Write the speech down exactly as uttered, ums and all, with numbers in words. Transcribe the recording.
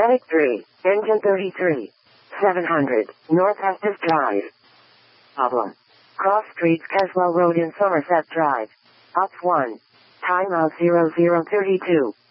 Mechanic three, Engine thirty-three, seven hundred, North Estes Drive. Problem. Cross Street, Caswell Road in Somerset Drive. Ops one. Time of zero zero thirty-two.